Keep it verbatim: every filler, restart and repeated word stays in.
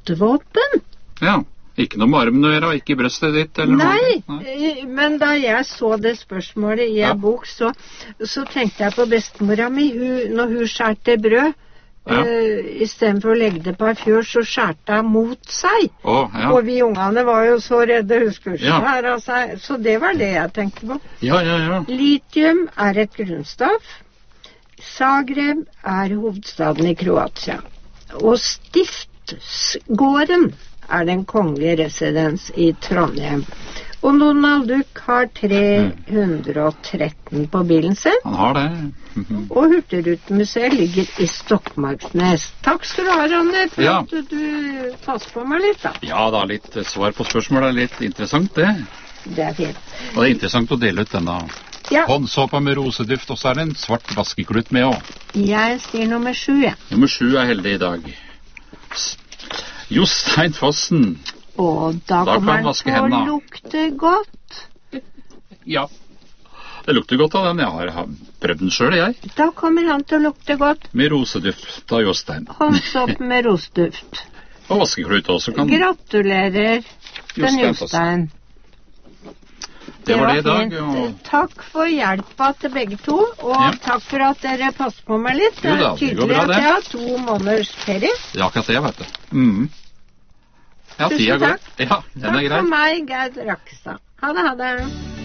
skytevåpen. Ja, ikke noe med armen å gjøre, og ikke i brøstet ditt, eller Nei, noe? Nei, men da jeg så det spørsmålet i en Ja. bok, så, så tenkte jeg på bestemora mi, hun, når hun skjærte brød, Ja. eh, i stedet for å legge det på en fjør, så skjærte hun mot seg. Å, ja. Og vi ungene var jo så redde, hun skulle Ja. skjære av seg, så det var det jeg tenkte på. Ja, ja, ja. Litium er et grunnstoff. Zagreb er hovedstaden i Kroatia. Og Stiftsgården er den kongelige residens i Trondheim. Og Donald Duck har tre hundre og tretten på bilen sin. Han har det. Mhm. Og Hurtigrutemuseet ligger i Stokmarknes. Takk skal du ha, Ronny, for Ja. at du, du passer på meg litt, da. Ja da, litt eh, svar på spørsmålet er litt interessant, det. Det er fint. Og det er interessant å dele ut denne Ja, håndsåpa med roseduft, og så er det en svart vaskeklut med også. jeg sier nummer sju, jeg. Nummer sju er heldig i dag. S- Jostein Fossen. Og da, Da kan kommer han den vaske til å hendene. lukte godt. Ja. Det lukter godt av den. Jeg har, har prøvd den selv, jeg. Da kommer han til å lukte godt. Med roseduft av Jostein. Håndsopp med rosduft. Og vaskeklut også kan. Gratulerer, den Jostein Fossen. Jostein. Det var det i dag. fint. Og Takk for hjelpa til begge to, og Ja. takk for at dere passer på meg litt. Det Jo er da, det går tydelig bra, at det. jeg har to måneders ferie. det er akkurat det, vet du. Mhm. Ja, Tusen tida går. takk. Ja, den er Takk grei. for meg, Gerd Rakstad. Ha det, ha det.